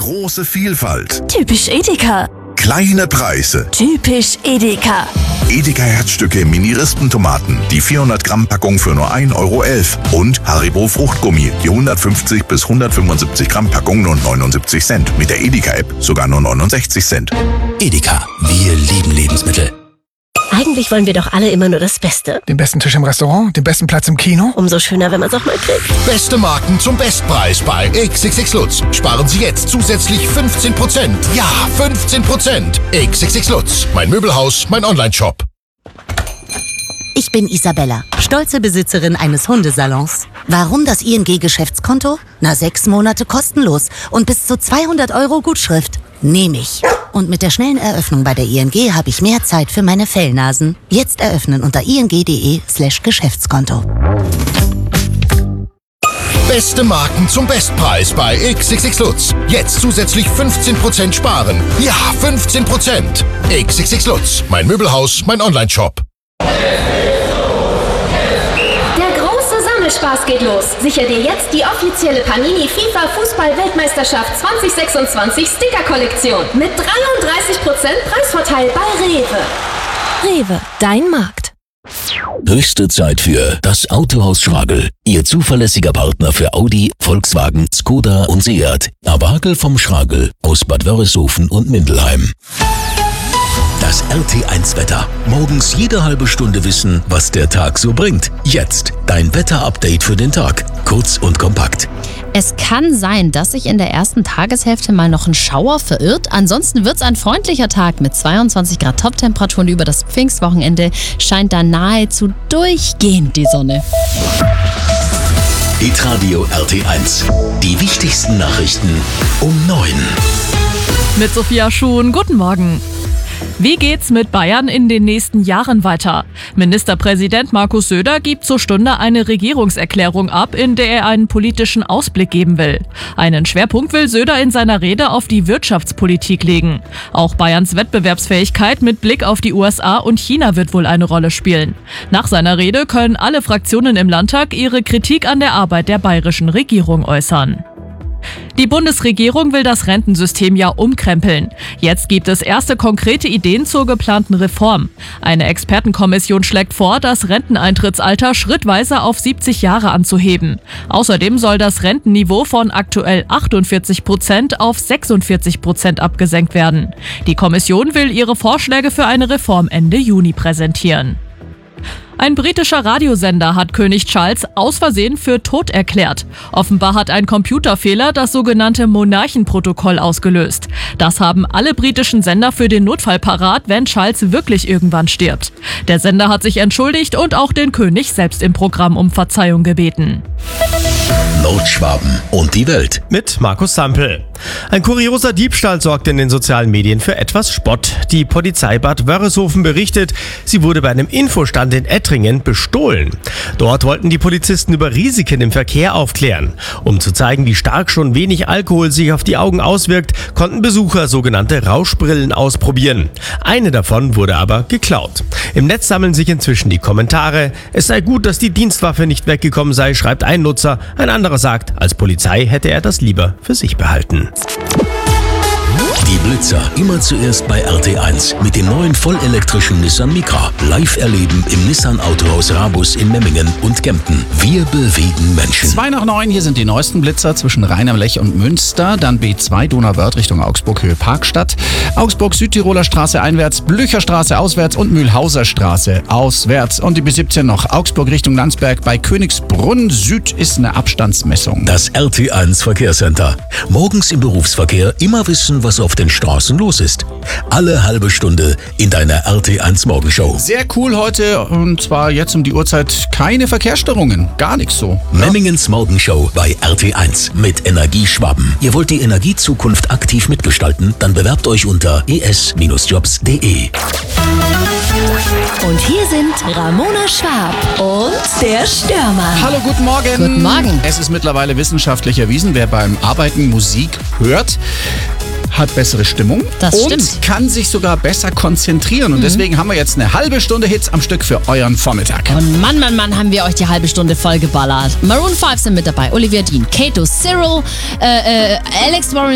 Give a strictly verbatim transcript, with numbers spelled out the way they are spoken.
Große Vielfalt. Typisch Edeka. Kleine Preise. Typisch Edeka. Edeka Herzstücke Mini-Rispentomaten, die vierhundert Gramm Packung für nur ein Euro elf. Und Haribo Fruchtgummi, die hundertfünfzig bis hundertfünfundsiebzig Gramm Packung nur neunundsiebzig Cent. Mit der Edeka-App sogar nur neunundsechzig Cent. Edeka, wir lieben Lebensmittel. Eigentlich wollen wir doch alle immer nur das Beste. Den besten Tisch im Restaurant, den besten Platz im Kino. Umso schöner, wenn man es auch mal kriegt. Beste Marken zum Bestpreis bei X X X Lutz. Sparen Sie jetzt zusätzlich fünfzehn Prozent. Ja, fünfzehn Prozent. X X X Lutz. Mein Möbelhaus, mein Online-Shop. Ich bin Isabella, stolze Besitzerin eines Hundesalons. Warum das I N G-Geschäftskonto? Na, sechs Monate kostenlos und bis zu zweihundert Euro Gutschrift. Nehme ich. Und mit der schnellen Eröffnung bei der I N G habe ich mehr Zeit für meine Fellnasen. Jetzt eröffnen unter ing.de slash Geschäftskonto. Beste Marken zum Bestpreis bei X X X Lutz. Jetzt zusätzlich fünfzehn Prozent sparen. Ja, fünfzehn Prozent. X X X Lutz. Mein Möbelhaus, mein Online-Shop. Spaß geht los. Sicher dir jetzt die offizielle Panini FIFA Fußball-Weltmeisterschaft zwanzig sechsundzwanzig Sticker-Kollektion mit dreiunddreißig Prozent Preisvorteil bei Rewe. Rewe, dein Markt. Höchste Zeit für das Autohaus Schragel. Ihr zuverlässiger Partner für Audi, Volkswagen, Skoda und Seat. Abagel vom Schragel aus Bad Wörishofen und Mindelheim. Das R T eins Wetter. Morgens jede halbe Stunde wissen, was der Tag so bringt. Jetzt dein Wetter-Update für den Tag. Kurz und kompakt. Es kann sein, dass sich in der ersten Tageshälfte mal noch ein Schauer verirrt. Ansonsten wird es ein freundlicher Tag mit zweiundzwanzig Grad Top-Temperaturen. Über das Pfingstwochenende scheint da nahezu durchgehend die Sonne. Hitradio R T eins. Die wichtigsten Nachrichten um neun. Mit Sophia Schuhn, guten Morgen. Wie geht's mit Bayern in den nächsten Jahren weiter? Ministerpräsident Markus Söder gibt zur Stunde eine Regierungserklärung ab, in der er einen politischen Ausblick geben will. Einen Schwerpunkt will Söder in seiner Rede auf die Wirtschaftspolitik legen. Auch Bayerns Wettbewerbsfähigkeit mit Blick auf die U S A und China wird wohl eine Rolle spielen. Nach seiner Rede können alle Fraktionen im Landtag ihre Kritik an der Arbeit der bayerischen Regierung äußern. Die Bundesregierung will das Rentensystem ja umkrempeln. Jetzt gibt es erste konkrete Ideen zur geplanten Reform. Eine Expertenkommission schlägt vor, das Renteneintrittsalter schrittweise auf siebzig Jahre anzuheben. Außerdem soll das Rentenniveau von aktuell achtundvierzig Prozent auf sechsundvierzig Prozent abgesenkt werden. Die Kommission will ihre Vorschläge für eine Reform Ende Juni präsentieren. Ein britischer Radiosender hat König Charles aus Versehen für tot erklärt. Offenbar hat ein Computerfehler das sogenannte Monarchenprotokoll ausgelöst. Das haben alle britischen Sender für den Notfall parat, wenn Charles wirklich irgendwann stirbt. Der Sender hat sich entschuldigt und auch den König selbst im Programm um Verzeihung gebeten. Nordschwaben und die Welt. Mit Markus Sampel. Ein kurioser Diebstahl sorgt in den sozialen Medien für etwas Spott. Die Polizei Bad Wörishofen berichtet, sie wurde bei einem Infostand in Ettringen bestohlen. Dort wollten die Polizisten über Risiken im Verkehr aufklären. Um zu zeigen, wie stark schon wenig Alkohol sich auf die Augen auswirkt, konnten Besucher sogenannte Rauschbrillen ausprobieren. Eine davon wurde aber geklaut. Im Netz sammeln sich inzwischen die Kommentare. Es sei gut, dass die Dienstwaffe nicht weggekommen sei, schreibt ein Nutzer. Ein anderer sagt, als Polizei hätte er das lieber für sich behalten. Die Blitzer immer zuerst bei R T eins mit dem neuen vollelektrischen Nissan Micra. Live erleben im Nissan Autohaus Rabus in Memmingen und Kempten. Wir bewegen Menschen. Zwei nach neun, hier sind die neuesten Blitzer zwischen Rhein am Lech und Münster. Dann B zwei Donauwörth Richtung Augsburg, Höhe Parkstadt. Augsburg Südtiroler Straße einwärts, Blücherstraße auswärts und Mühlhauser Straße auswärts. Und die B siebzehn noch Augsburg Richtung Landsberg bei Königsbrunn Süd ist eine Abstandsmessung. Das R T eins Verkehrscenter. Morgens im Berufsverkehr immer wissen, was auf den Straßen los ist. Alle halbe Stunde in deiner R T eins Morgenshow. Sehr cool heute und zwar jetzt um die Uhrzeit keine Verkehrsstörungen. Gar nichts so. Ja? Memmingens Morgenshow bei R T eins mit Energie Schwaben. Ihr wollt die Energiezukunft aktiv mitgestalten? Dann bewerbt euch unter e s jobs punkt d e. Und hier sind Ramona Schwab und der Stürmer. Hallo, guten Morgen. Guten Morgen. Es ist mittlerweile wissenschaftlich erwiesen, wer beim Arbeiten Musik hört, hat bessere Stimmung das und stimmt. kann sich sogar besser konzentrieren. Und mhm. deswegen haben wir jetzt eine halbe Stunde Hits am Stück für euren Vormittag. Und Mann, Mann, Mann, haben wir euch die halbe Stunde voll geballert. Maroon fünf sind mit dabei, Olivia Dean, Kato, Cyril, äh, äh, Alex Warren